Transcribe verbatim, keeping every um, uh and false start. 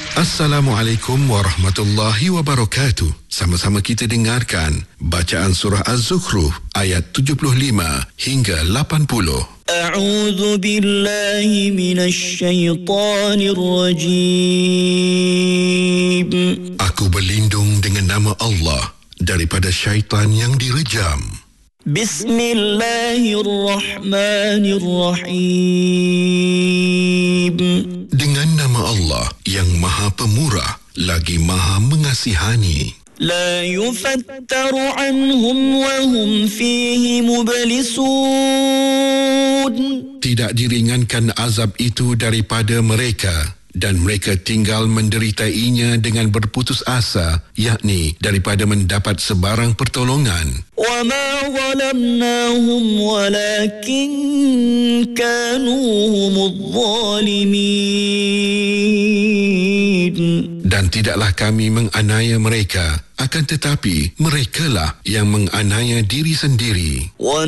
Assalamualaikum warahmatullahi wabarakatuh. Sama-sama kita dengarkan bacaan surah Az-Zukhruf ayat tujuh puluh lima hingga lapan puluh. A'udzu billahi minasy syaithanir rajim. Aku berlindung dengan nama Allah daripada syaitan yang direjam. Bismillahirrahmanirrahim. Dengan nama Allah yang Maha Pemurah lagi Maha Mengasihani. La yufattaru anhum wa hum fihi mublisun. Tidak diringankan azab itu daripada mereka dan mereka tinggal menderitainya dengan berputus asa, yakni daripada mendapat sebarang pertolongan. Wa ma zalamnahum walakin kanu humudz zalimin. Dan tidaklah kami menganiaya mereka, akan tetapi merekalah yang menganiaya diri sendiri. Wa